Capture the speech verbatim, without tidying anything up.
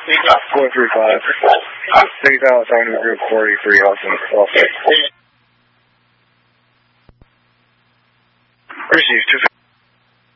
four three five. Six Dallas Avenue Group forty-three, Austin. Received two